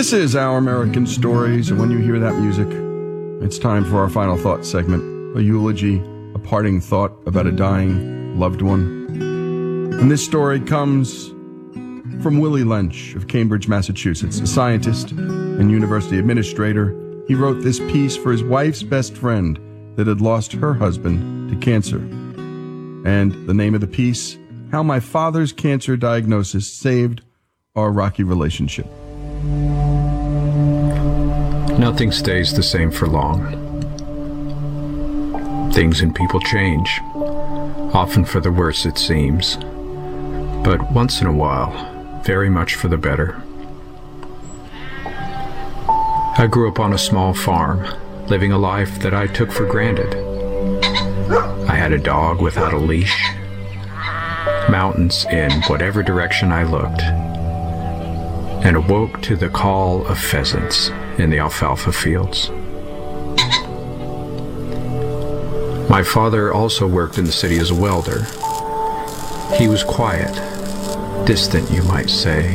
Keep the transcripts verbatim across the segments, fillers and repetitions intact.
This is Our American Stories, and when you hear that music, it's time for our final thought segment, a eulogy, a parting thought about a dying loved one. And this story comes from Willie Lench of Cambridge, Massachusetts, a scientist and university administrator. He wrote this piece for his wife's best friend that had lost her husband to cancer. And the name of the piece, How My Father's Cancer Diagnosis Saved Our Rocky Relationship. Nothing stays the same for long. Things and people change, often for the worse it seems, but once in a while, very much for the better. I grew up on a small farm, living a life that I took for granted. I had a dog without a leash, mountains in whatever direction I looked, and awoke to the call of pheasants in the alfalfa fields. My father also worked in the city as a welder. He was quiet, distant, you might say.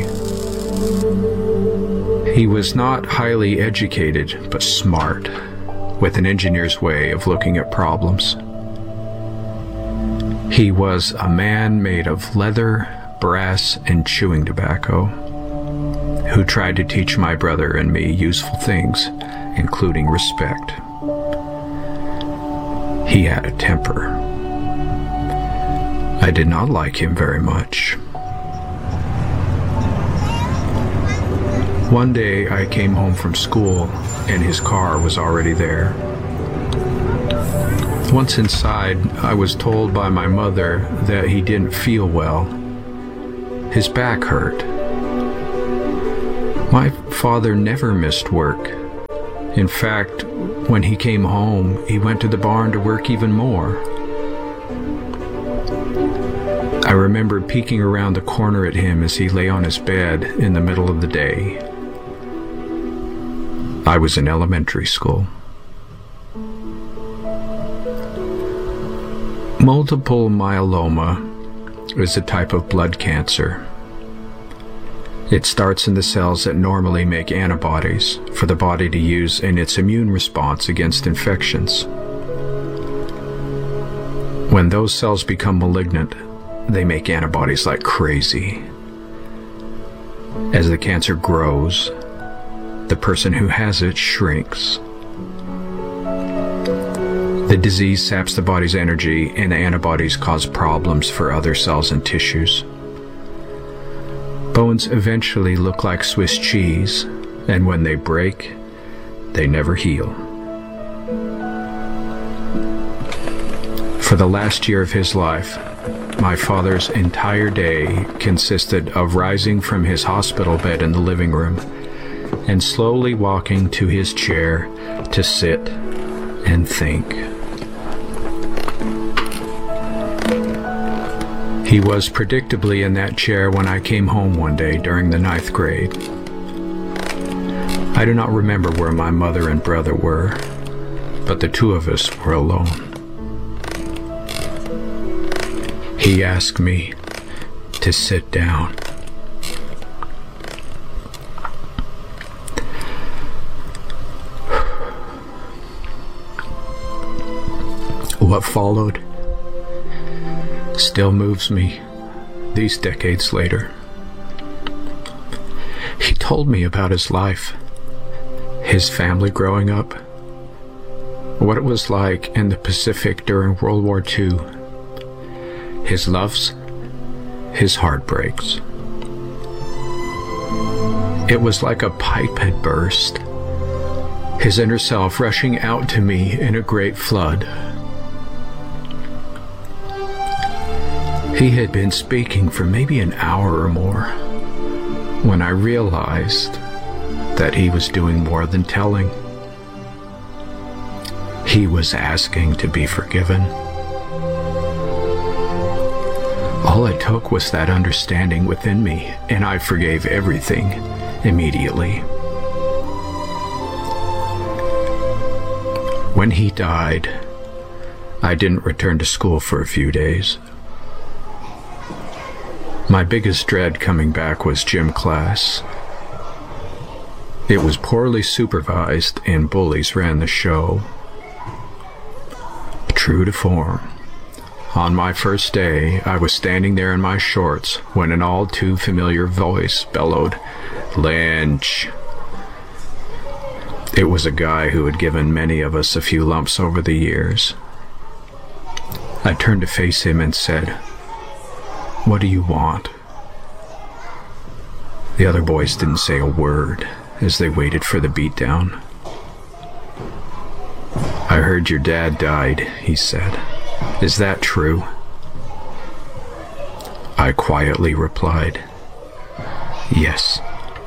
He was not highly educated, but smart, with an engineer's way of looking at problems. He was a man made of leather, brass, and chewing tobacco, who tried to teach my brother and me useful things, including respect. He had a temper. I did not like him very much. One day I came home from school and his car was already there. Once inside, I was told by my mother that he didn't feel well. His back hurt. My father never missed work. In fact, when he came home, he went to the barn to work even more. I remember peeking around the corner at him as he lay on his bed in the middle of the day. I was in elementary school. Multiple myeloma is a type of blood cancer. It starts in the cells that normally make antibodies for the body to use in its immune response against infections. When those cells become malignant, they make antibodies like crazy. As the cancer grows, the person who has it shrinks. The disease saps the body's energy, and the antibodies cause problems for other cells and tissues. Bones eventually look like Swiss cheese, and when they break, they never heal. For the last year of his life, my father's entire day consisted of rising from his hospital bed in the living room and slowly walking to his chair to sit and think. He was predictably in that chair when I came home one day during the ninth grade. I do not remember where my mother and brother were, but the two of us were alone. He asked me to sit down. What followed still moves me these decades later. He told me about his life, his family growing up, what it was like in the Pacific during World War Two, his loves, his heartbreaks. It was like a pipe had burst, his inner self rushing out to me in a great flood. He had been speaking for maybe an hour or more when I realized that he was doing more than telling. He was asking to be forgiven. All it took was that understanding within me, and I forgave everything immediately. When he died, I didn't return to school for a few days. My biggest dread coming back was gym class. It was poorly supervised, and bullies ran the show. True to form, on my first day, I was standing there in my shorts when an all too familiar voice bellowed, "Lynch!" It was a guy who had given many of us a few lumps over the years. I turned to face him and said, "What do you want?" The other boys didn't say a word as they waited for the beatdown. "I heard your dad died," he said. "Is that true?" I quietly replied, "Yes."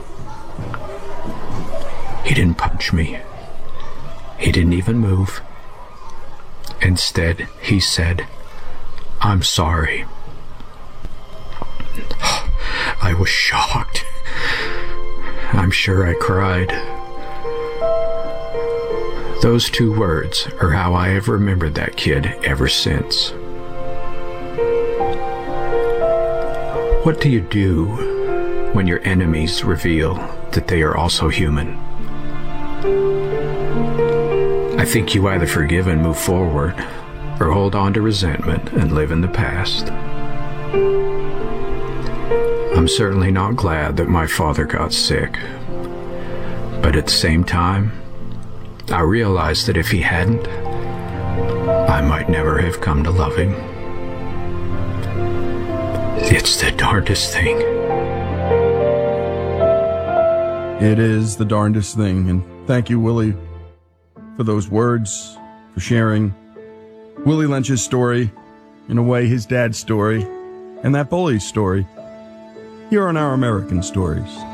He didn't punch me. He didn't even move. Instead, he said, "I'm sorry." I was shocked. I'm sure I cried. Those two words are how I have remembered that kid ever since. What do you do when your enemies reveal that they are also human? I think you either forgive and move forward, or hold on to resentment and live in the past. I'm certainly not glad that my father got sick, but at the same time, I realized that if he hadn't, I might never have come to love him. It's the darndest thing. It is the darndest thing, and thank you, Willie, for those words, for sharing Willie Lynch's story, in a way his dad's story, and that bully's story, here on Our American Stories.